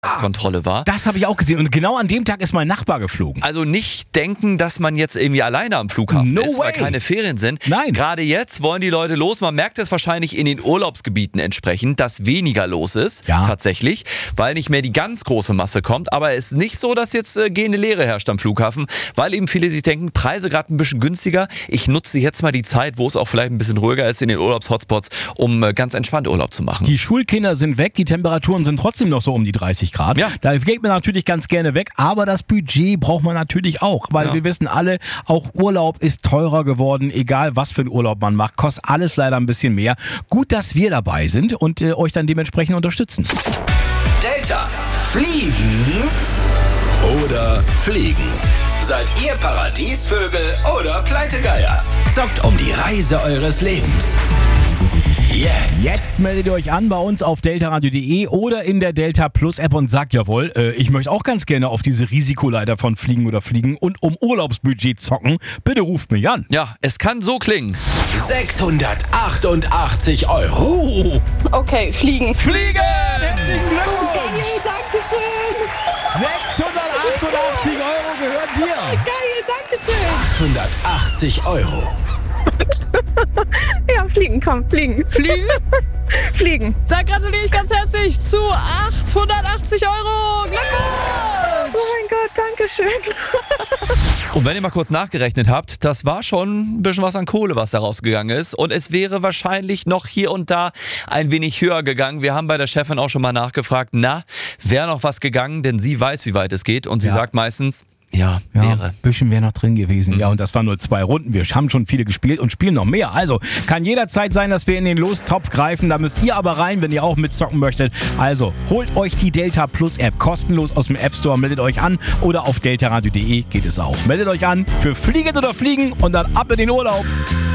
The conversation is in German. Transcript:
Kontrolle war. Das habe ich auch gesehen und genau an dem Tag ist mein Nachbar geflogen. Also nicht denken, dass man jetzt irgendwie alleine am Flughafen ist, weil keine Ferien sind. Nein. Gerade jetzt wollen die Leute los. Man merkt es wahrscheinlich in den Urlaubsgebieten entsprechend, dass weniger los ist, tatsächlich, weil nicht mehr die ganz große Masse kommt. Aber es ist nicht so, dass jetzt gehende Leere herrscht am Flughafen, weil eben viele sich denken, Preise gerade ein bisschen günstiger. Ich nutze jetzt mal die Zeit, wo es auch vielleicht ein bisschen ruhiger ist in den Urlaubshotspots, um ganz entspannt Urlaub zu machen. Die Schulkinder sind weg, die Temperaturen sind trotzdem noch so um die 30 Grad. Ja. Da geht man natürlich ganz gerne weg, aber das Budget braucht man natürlich auch, weil wir wissen alle, auch Urlaub ist teurer geworden, egal was für einen Urlaub man macht, kostet alles leider ein bisschen mehr. Gut, dass wir dabei sind und euch dann dementsprechend unterstützen. Delta, fliegen oder fliegen? Seid ihr Paradiesvögel oder Pleitegeier? Zockt um die Reise eures Lebens. Jetzt meldet ihr euch an bei uns auf deltaradio.de oder in der Delta Plus App und sagt, jawohl, ich möchte auch ganz gerne auf diese Risikoleiter von Fliegen oder Fliegen und um Urlaubsbudget zocken. Bitte ruft mich an. Ja, es kann so klingen. 688 Euro. Oh. Okay, fliegen. Fliegen! Herzlichen Glückwunsch! Geil, danke schön. 688 Euro gehören dir. Geil, danke schön. 880 Euro. Ja, fliegen, komm, fliegen. Fliegen? Fliegen. Da gratuliere ich ganz herzlich zu 880 Euro. Glückwunsch! Oh mein Gott, danke schön. Und wenn ihr mal kurz nachgerechnet habt, das war schon ein bisschen was an Kohle, was da rausgegangen ist. Und es wäre wahrscheinlich noch hier und da ein wenig höher gegangen. Wir haben bei der Chefin auch schon mal nachgefragt, wäre noch was gegangen? Denn sie weiß, wie weit es geht. Und sie sagt meistens, ja, wäre. Ein bisschen wäre noch drin gewesen. Ja, und das waren nur 2 Runden. Wir haben schon viele gespielt und spielen noch mehr. Also kann jederzeit sein, dass wir in den Lostopf greifen. Da müsst ihr aber rein, wenn ihr auch mitzocken möchtet. Also holt euch die Delta Plus App kostenlos aus dem App Store. Meldet euch an oder auf deltaradio.de geht es auch. Meldet euch an für Fliegen oder Fliegen und dann ab in den Urlaub.